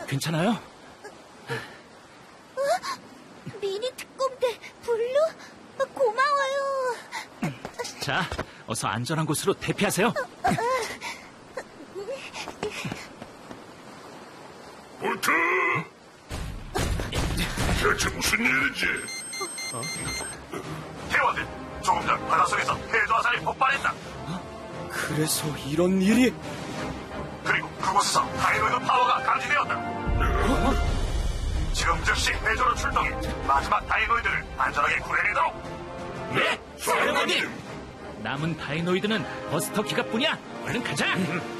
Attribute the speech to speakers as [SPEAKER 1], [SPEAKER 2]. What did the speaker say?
[SPEAKER 1] 괜찮아요?
[SPEAKER 2] 미니 특공대 블루? 고마워요.
[SPEAKER 1] 자, 어서 안전한 곳으로 대피하세요.
[SPEAKER 3] 볼트! 대체 무슨 일인지?
[SPEAKER 4] 대원들, 조금 전 바닷속에서 해저화살이 폭발했다.
[SPEAKER 1] 그래서 이런 일이...
[SPEAKER 4] 그리고 그곳에서 다이노이드 파워가 감지되었다. 지금 즉시 해저로 출동해 마지막 다이노이드를 안전하게 구해내도록.
[SPEAKER 1] 네, 사령관님! 남은 다이노이드는 버스터키가 뿐이야. 얼른 가자.